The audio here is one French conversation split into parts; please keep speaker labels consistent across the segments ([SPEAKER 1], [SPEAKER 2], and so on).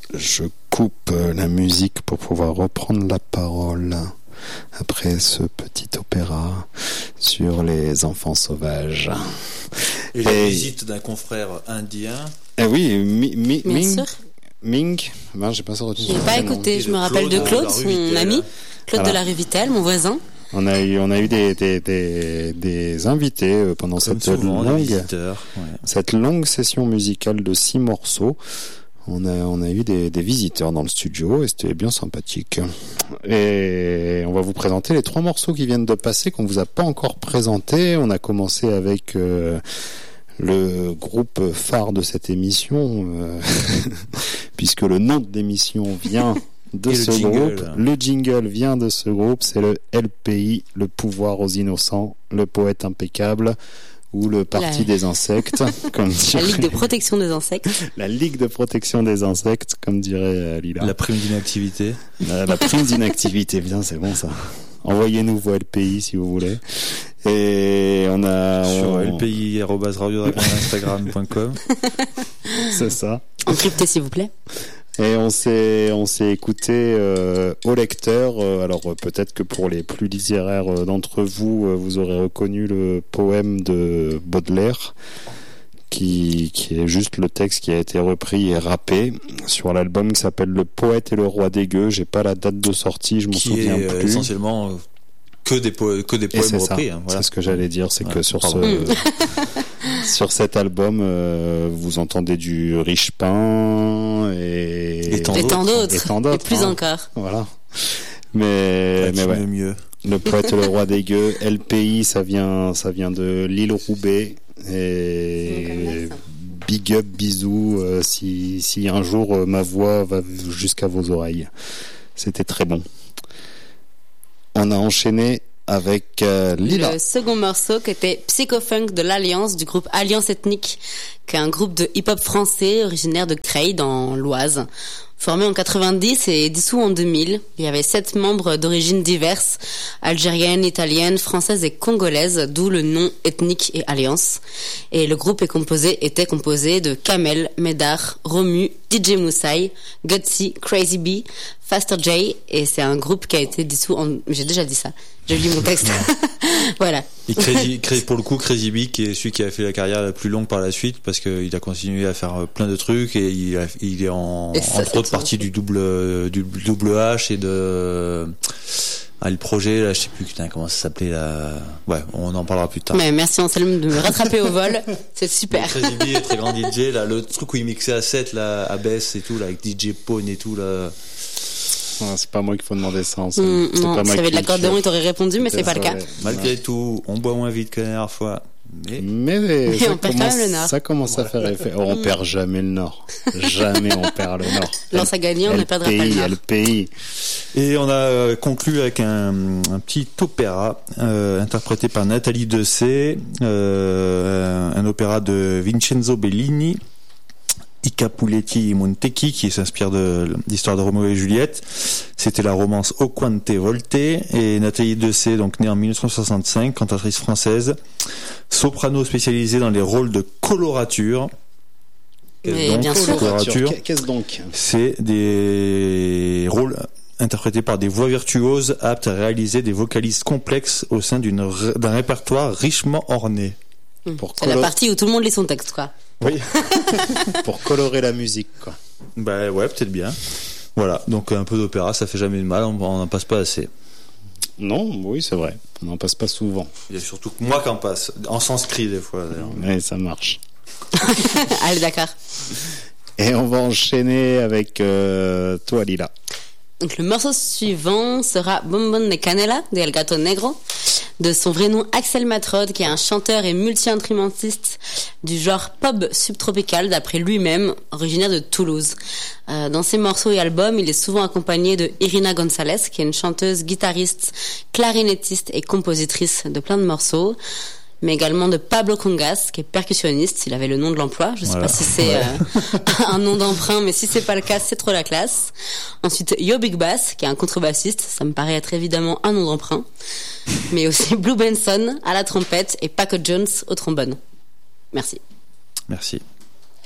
[SPEAKER 1] je coupe la musique pour pouvoir reprendre la parole après ce petit opéra sur les enfants sauvages.
[SPEAKER 2] Et la visite d'un confrère indien.
[SPEAKER 1] Eh oui, Ming.
[SPEAKER 3] Ben,
[SPEAKER 1] j'ai pas ça retenu.
[SPEAKER 3] J'ai pas écouté, je me rappelle de Claude, son ami, Claude de la rue Vitel, mon voisin.
[SPEAKER 1] On a eu des invités pendant cette longue session musicale de 6 morceaux. On a eu des visiteurs dans le studio et c'était bien sympathique. Et on va vous présenter les 3 morceaux qui viennent de passer qu'on vous a pas encore présentés. On a commencé avec le groupe phare de cette émission, puisque le nom de l'émission vient de ce groupe. Le jingle vient de ce groupe, c'est le LPI, le pouvoir aux innocents, le poète impeccable, ou le parti des insectes, comme dirait...
[SPEAKER 3] La Ligue de protection des insectes.
[SPEAKER 1] La Ligue de protection des insectes, comme dirait Lila.
[SPEAKER 2] La prime d'inactivité.
[SPEAKER 1] La prime d'inactivité, bien, c'est bon ça. Envoyez-nous vos LPI si vous voulez. Et on a...
[SPEAKER 2] Sur lpi@radiodragon.instagram.com.
[SPEAKER 1] C'est ça.
[SPEAKER 3] Encryptez s'il vous plaît.
[SPEAKER 1] Et on s'est écouté au lecteur. Alors peut-être que pour les plus littéraires d'entre vous, vous aurez reconnu le poème de Baudelaire, qui est juste le texte qui a été repris et rappé sur l'album qui s'appelle Le Poète et le Roi des Gueux. J'ai pas la date de sortie, je m'en souviens plus.
[SPEAKER 2] Qui est essentiellement que des poèmes repris.
[SPEAKER 1] Hein, voilà. C'est ce que j'allais dire, c'est que sur cet album, vous entendez du Richepin et
[SPEAKER 3] tant d'autres. Et plus encore.
[SPEAKER 1] Voilà. Mais ouais.
[SPEAKER 2] Mieux.
[SPEAKER 1] Le Poète et le Roi des Gueux, LPI, ça vient de l'île Roubaix. Et big up, bisous, si un jour ma voix va jusqu'à vos oreilles. C'était très bon. On a enchaîné avec Lila.
[SPEAKER 3] Le second morceau qui était Psychofunk de l'Alliance, du groupe Alliance Ethnique, qui est un groupe de hip-hop français originaire de Creil dans l'Oise. Formé en 90 et dissous en 2000, il y avait 7 membres d'origines diverses, algériennes, italiennes, françaises et congolaises, d'où le nom Ethnique et Alliance. Et le groupe était composé de Kamel, Médard, Romu, DJ Moussaï, Gutsy, Crazy B, Faster J, et c'est un groupe qui a été dissous en... J'ai déjà dit ça. Je lis mon texte. Voilà.
[SPEAKER 2] Et pour le coup, Crazy B, qui est celui qui a fait la carrière la plus longue par la suite, parce qu'il a continué à faire plein de trucs, et il est entre autres partie du double H et de... le projet, là, je sais plus, comment ça s'appelait, là. Ouais, on en parlera plus tard.
[SPEAKER 3] Mais merci Anselme de me rattraper au vol. C'est super.
[SPEAKER 2] Crazy B est très grand DJ, là, le truc où il mixait à 7, là, à baisse et tout, là, avec DJ Pone et tout, là.
[SPEAKER 1] C'est pas moi qu'il faut demander ça.
[SPEAKER 3] Non, si avait de l'accordéon, il t'aurait répondu, mais c'est pas le cas.
[SPEAKER 2] Malgré tout, on boit moins vite que la dernière fois.
[SPEAKER 1] Mais
[SPEAKER 3] on perd quand même le Nord.
[SPEAKER 1] Ça commence à faire effet. On perd jamais le Nord. Jamais on perd le Nord.
[SPEAKER 3] Lance à gagner, on ne perdra pas le Nord.
[SPEAKER 1] Le pays.
[SPEAKER 2] Et on a conclu avec un petit opéra interprété par Nathalie Dessay, un opéra de Vincenzo Bellini, I Capuletti Montecchi, qui s'inspire de l'histoire de Roméo et Juliette. C'était la romance O Quante Volte, et Nathalie Dessay, donc née en 1965, cantatrice française, soprano spécialisée dans les rôles de colorature.
[SPEAKER 1] Qu'est-ce donc ?
[SPEAKER 2] C'est des rôles interprétés par des voix virtuoses aptes à réaliser des vocalises complexes au sein d'un répertoire richement orné.
[SPEAKER 3] C'est la partie où tout le monde lit son texte, quoi.
[SPEAKER 1] Oui. Pour colorer la musique, quoi.
[SPEAKER 2] Bah ouais, peut-être bien. Voilà, donc un peu d'opéra, ça fait jamais de mal, on n'en passe pas assez.
[SPEAKER 1] Non, oui, c'est vrai. On n'en passe pas souvent.
[SPEAKER 2] Il y a surtout que moi qui en passe, en sanskrit des fois d'ailleurs.
[SPEAKER 1] Oui, ça marche.
[SPEAKER 3] Allez, d'accord.
[SPEAKER 1] Et on va enchaîner avec toi, Lila.
[SPEAKER 3] Donc le morceau suivant sera Bombón de Canela de El Gato Negro, de son vrai nom Axel Matrod, qui est un chanteur et multi-instrumentiste du genre pop subtropical d'après lui-même, originaire de Toulouse. Dans ses morceaux et albums, il est souvent accompagné de Irina Gonzalez, qui est une chanteuse, guitariste, clarinettiste et compositrice de plein de morceaux, mais également de Pablo Congas, qui est percussionniste. Il avait le nom de l'emploi. Je sais pas si c'est un nom d'emprunt, mais si c'est pas le cas, c'est trop la classe. Ensuite, Yo Big Bass, qui est un contrebassiste. Ça me paraît être évidemment un nom d'emprunt. Mais aussi Blue Benson à la trompette et Paco Jones au trombone. Merci.
[SPEAKER 2] Merci.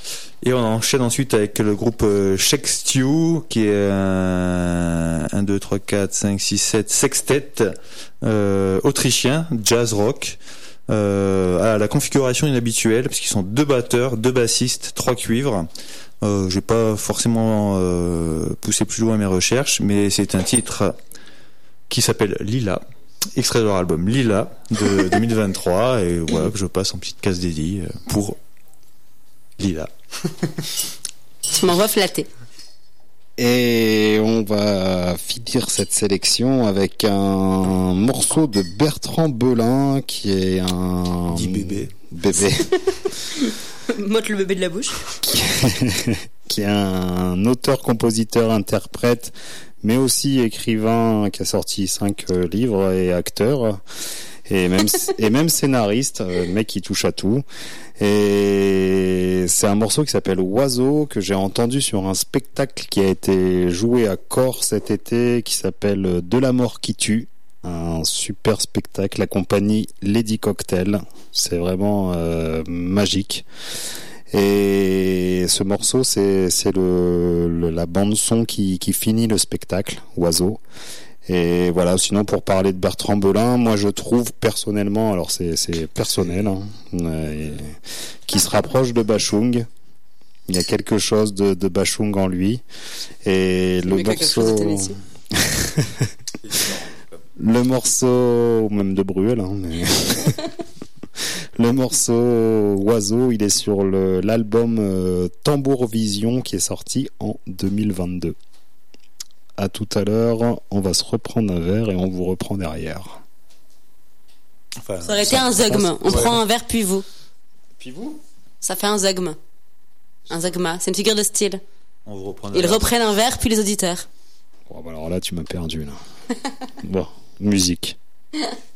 [SPEAKER 2] Et on enchaîne ensuite avec le groupe Shake Stew, qui est un 2, 3, 4, 5, 6, 7 sextet autrichien, jazz rock, à la configuration inhabituelle, parce qu'ils sont 2 batteurs, 2 bassistes, 3 cuivres. J'ai pas forcément poussé plus loin mes recherches, mais c'est un titre qui s'appelle Lila, extrait de leur album Lila de 2023, et voilà que je passe en petite case dédiée pour Lila.
[SPEAKER 3] Tu m'envoies flatter.
[SPEAKER 1] Et on va finir cette sélection avec un morceau de Bertrand Belin qui est un...
[SPEAKER 2] Dit bébé.
[SPEAKER 1] Bébé.
[SPEAKER 3] Motte le bébé de la bouche.
[SPEAKER 1] Qui est un auteur, compositeur, interprète, mais aussi écrivain qui a sorti 5 livres et acteur. Et même scénariste, mec qui touche à tout. Et c'est un morceau qui s'appelle Oiseau, que j'ai entendu sur un spectacle qui a été joué à Corps cet été, qui s'appelle De la mort qui tue. Un super spectacle, la compagnie Lady Cocktail. C'est vraiment magique. Et ce morceau, c'est la bande son qui finit le spectacle, Oiseau. Et voilà, sinon pour parler de Bertrand Belin, moi je trouve personnellement, alors c'est personnel, hein, qui se rapproche de Bashung. Il y a quelque chose de Bashung en lui. Et le morceau... le morceau, même de Bruel, hein, mais... Le morceau Oiseau, il est sur l'album Tambour Vision qui est sorti en 2022. À tout à l'heure, on va se reprendre un verre et on vous reprend derrière.
[SPEAKER 3] Enfin, ça aurait été un zogme. On prend un verre puis vous.
[SPEAKER 1] Puis vous ?
[SPEAKER 3] Ça fait un zogme. Un zogma, c'est une figure de style.
[SPEAKER 2] On vous reprend
[SPEAKER 3] Ils reprennent un verre puis les auditeurs.
[SPEAKER 1] Bon, alors là, tu m'as perdu là. Bon, musique.